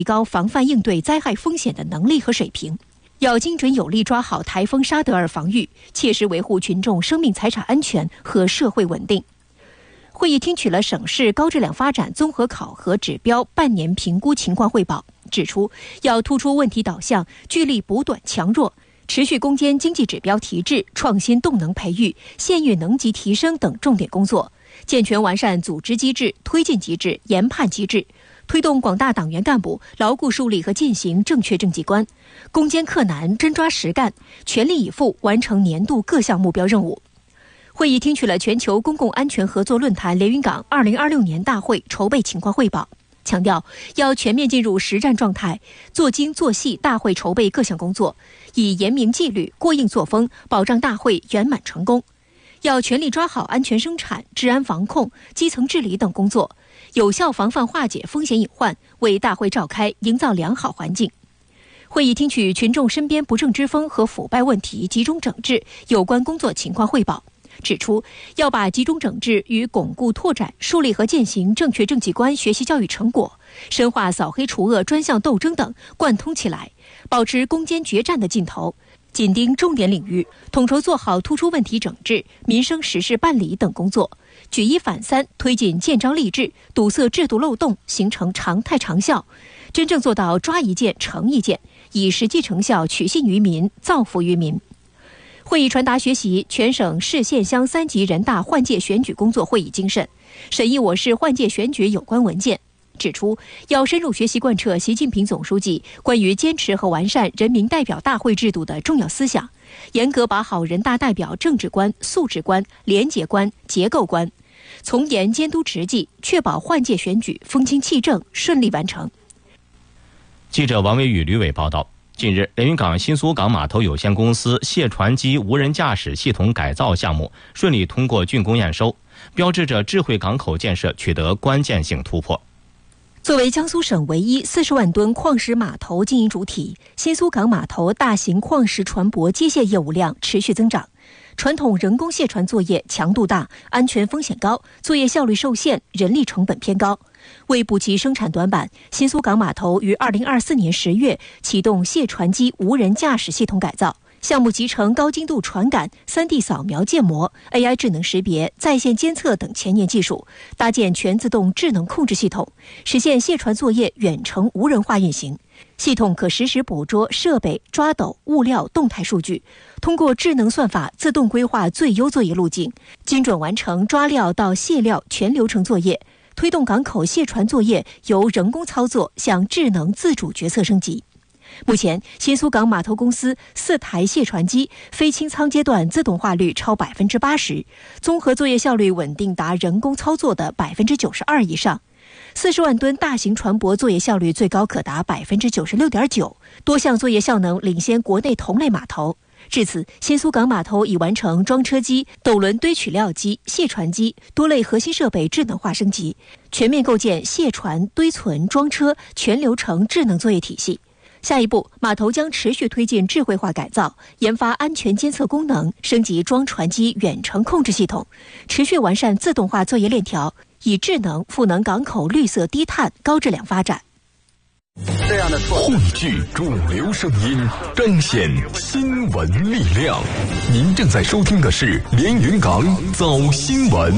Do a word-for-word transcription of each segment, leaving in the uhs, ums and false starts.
提高防范应对灾害风险的能力和水平，要精准有力抓好台风沙德尔防御，切实维护群众生命财产安全和社会稳定。会议听取了省市高质量发展综合考核指标半年评估情况汇报，指出要突出问题导向，聚力补短强弱，持续攻坚经济指标提质、创新动能培育、县域能级提升等重点工作，健全完善组织机制、推进机制、研判机制，推动广大党员干部牢固树立和践行正确政绩观，攻坚克难，真抓实干，全力以赴完成年度各项目标任务。会议听取了全球公共安全合作论坛连云港二零二六年大会筹备情况汇报，强调要全面进入实战状态，做精做细大会筹备各项工作，以严明纪律、过硬作风保障大会圆满成功。要全力抓好安全生产、治安防控、基层治理等工作，有效防范化解风险隐患，为大会召开营造良好环境。会议听取群众身边不正之风和腐败问题集中整治有关工作情况汇报，指出要把集中整治与巩固拓展、树立和践行正确政绩观学习教育成果、深化扫黑除恶专项斗争等贯通起来，保持攻坚决战的劲头，紧盯重点领域，统筹做好突出问题整治、民生实事办理等工作，举一反三，推进建章立制，堵塞制度漏洞，形成常态长效，真正做到抓一件成一件，以实际成效取信于民、造福于民。会议传达学习全省市县乡三级人大换届选举工作会议精神，审议我市换届选举有关文件，指出要深入学习贯彻习近平总书记关于坚持和完善人民代表大会制度的重要思想，严格把好人大代表政治观、素质观、廉洁观、结构观，从严监督执纪，确保换届选举风清气正，顺利完成。 记者王伟宇、吕伟报道。近日，连云港新苏港码头有限公司卸船机无人驾驶系统改造项目顺利通过竣工验收，标志着智慧港口建设取得关键性突破。 作为江苏省唯一四十万吨矿石码头经营主体，新苏港码头大型矿石船舶机械业务量持续增长。传统人工卸船作业强度大、安全风险高，作业效率受限，人力成本偏高。为补齐生产短板，新苏港码头于二零二四年十月启动卸船机无人驾驶系统改造。项目集成高精度传感、三 D 扫描建模、A I 智能识别、在线监测等前沿技术，搭建全自动智能控制系统，实现卸船作业远程无人化运行。系统可实时捕捉设备、抓斗、物料动态数据，通过智能算法自动规划最优作业路径，精准完成抓料到卸料全流程作业，推动港口卸船作业由人工操作向智能自主决策升级。目前，新苏港码头公司四台卸船机非清仓阶段自动化率超百分之八十，综合作业效率稳定达人工操作的百分之九十二以上。四十万吨大型船舶作业效率最高可达百分之九十六点九，多项作业效能领先国内同类码头。至此，新苏港码头已完成装车机、斗轮堆取料机、卸船机多类核心设备智能化升级，全面构建卸船、堆存、装车全流程智能作业体系。下一步，码头将持续推进智慧化改造，研发安全监测功能，升级装船机远程控制系统，持续完善自动化作业链条，以智能赋能港口绿色低碳高质量发展。 这样的汇聚主流声音，彰显新闻力量。您正在收听的是连云港早新闻。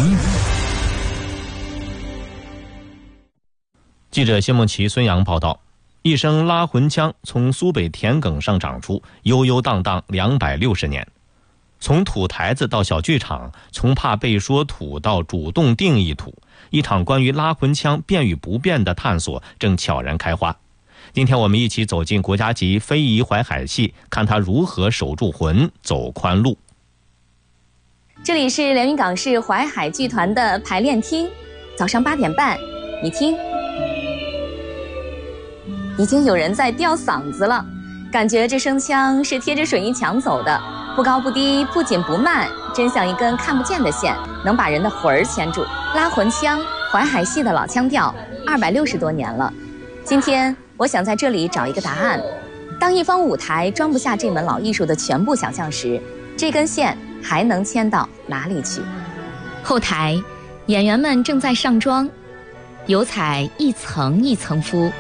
记者谢梦琪、孙阳报道。一声拉魂枪从苏北田埂上长出，悠悠荡荡两百六十年。从土台子到小剧场，从怕被说土到主动定义土，一场关于拉魂枪变与不变的探索正悄然开花。今天我们一起走进国家级非遗淮海戏，看它如何守住魂，走宽路。 这里是连云港市淮海剧团的排练厅，早上八点半，你听。已经有人在吊嗓子了，感觉这声腔是贴着水泥墙走的，不高不低，不紧不慢，真像一根看不见的线，能把人的魂儿牵住。拉魂腔，淮海戏的老腔调，二百六十多年了。今天我想在这里找一个答案。当一方舞台装不下这门老艺术的全部想象时，这根线还能牵到哪里去？后台，演员们正在上妆，油彩一层一层敷，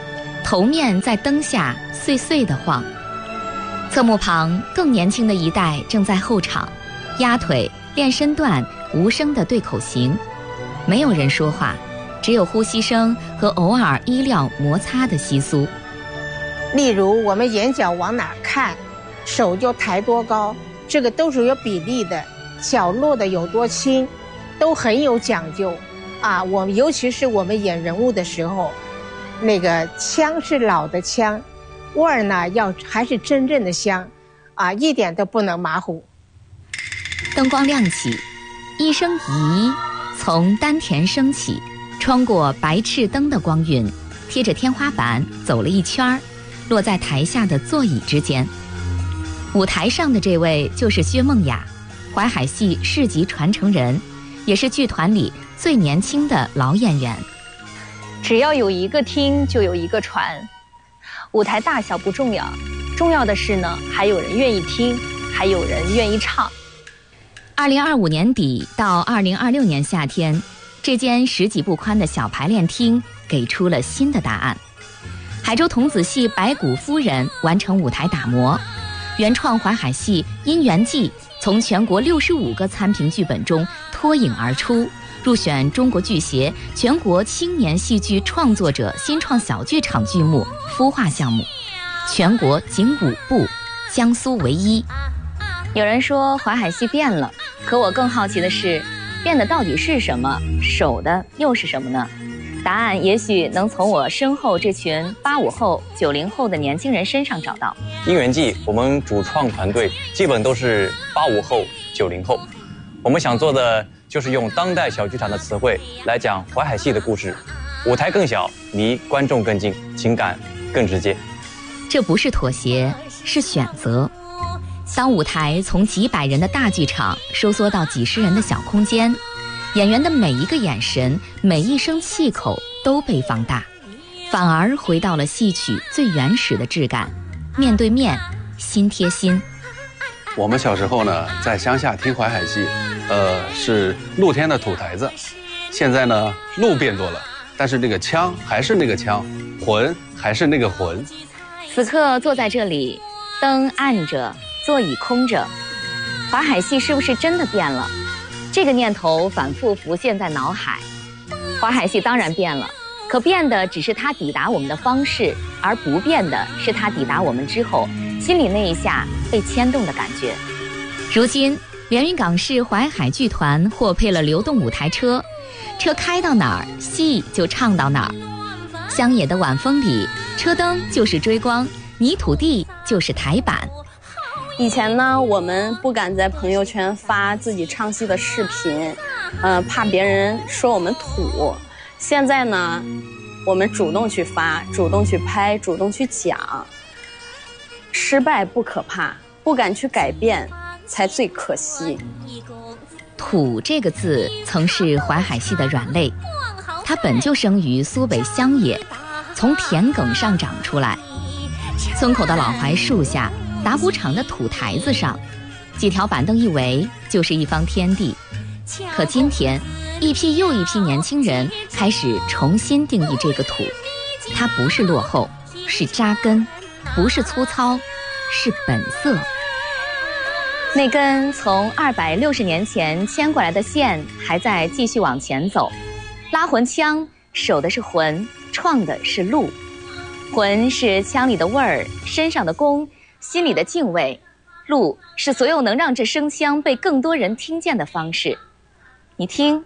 头面在灯下碎碎地晃。侧幕旁更年轻的一代正在后场，压腿练身段，无声的对口型，没有人说话，只有呼吸声和偶尔衣料摩擦的窸窣。 例如我们眼角往哪看，手就抬多高，这个都是有比例的，脚落的有多轻，都很有讲究啊。我们尤其是我们演人物的时候，那个腔是老的腔，味儿呢要还是真正的香啊，一点都不能马虎。 灯光亮起，一声咦从丹田升起，穿过白炽灯的光晕，贴着天花板走了一圈，落在台下的座椅之间。舞台上的这位就是薛梦雅，淮海戏世级传承人，也是剧团里最年轻的老演员。 只要有一个听，就有一个传。舞台大小不重要，重要的是呢，还有人愿意听，还有人愿意唱。 二零二五年底到二零二六年夏天，这间十几步宽的小排练厅给出了新的答案。海州童子戏《白骨夫人》完成舞台打磨，原创淮海戏《姻缘记》从全国六十五个参评剧本中脱颖而出，入选中国剧协全国青年戏剧创作者新创小剧场剧目孵化项目，全国仅五部，江苏唯一。 有人说淮海戏变了，可我更好奇的是，变的到底是什么？守的又是什么呢？答案也许能从我身后这群八五后、九零后的年轻人身上找到。 姻缘记，我们主创团队基本都是八五后、九零后，我们想做的就是用当代小剧场的词汇来讲淮海戏的故事，舞台更小，离观众更近，情感更直接。 这不是妥协，是选择。当舞台从几百人的大剧场收缩到几十人的小空间，演员的每一个眼神，每一声气口都被放大，反而回到了戏曲最原始的质感，面对面，心贴心。 我们小时候呢，在乡下听淮海戏，呃，是露天的土台子。现在呢，路变多了，但是那个腔还是那个腔，魂还是那个魂。 此刻坐在这里，灯暗着，座椅空着，淮海戏是不是真的变了？这个念头反复浮现在脑海。淮海戏当然变了，可变的只是它抵达我们的方式，而不变的是它抵达我们之后心里那一下被牵动的感觉。 如今连云港市淮海剧团获配了流动舞台车，车开到哪儿，戏就唱到哪儿。乡野的晚风里，车灯就是追光，泥土地就是台板。 以前呢，我们不敢在朋友圈发自己唱戏的视频，呃，怕别人说我们土。现在呢，我们主动去发，主动去拍，主动去讲。失败不可怕，不敢去改变才最可惜。 土这个字曾是淮海戏的软肋，它本就生于苏北乡野，从田埂上长出来。村口的老槐树下，打谷场的土台子上，几条板凳一围，就是一方天地。可今天，一批又一批年轻人开始重新定义这个土，它不是落后，是扎根，不是粗糙，是本色。 那根从二百六十年前牵过来的线还在继续往前走，拉魂腔守的是魂，创的是路。魂是腔里的味儿，身上的功，心里的敬畏。路是所有能让这声腔被更多人听见的方式。你听，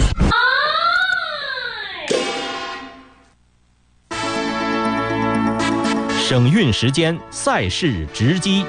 省运时间，赛事直击。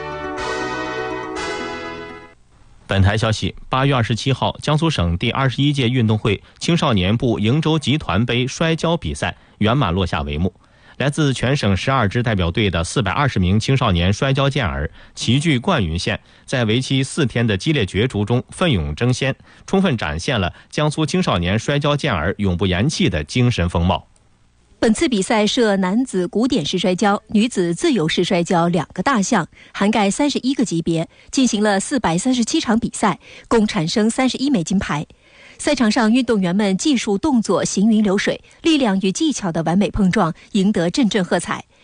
本台消息，八月二十七号，江苏省第二十一届运动会青少年部瀛洲集团杯摔跤比赛圆满落下帷幕。来自全省十二支代表队的四百二十名青少年摔跤健儿齐聚灌云县，在为期四天的激烈角逐中奋勇争先，充分展现了江苏青少年摔跤健儿永不言弃的精神风貌。 本次比赛设男子古典式摔跤、女子自由式摔跤两个大项，涵盖三十一个级别，进行了四百三十七场比赛，共产生三十一枚金牌。 赛场上，运动员们技术动作行云流水，力量与技巧的完美碰撞，赢得阵阵喝彩。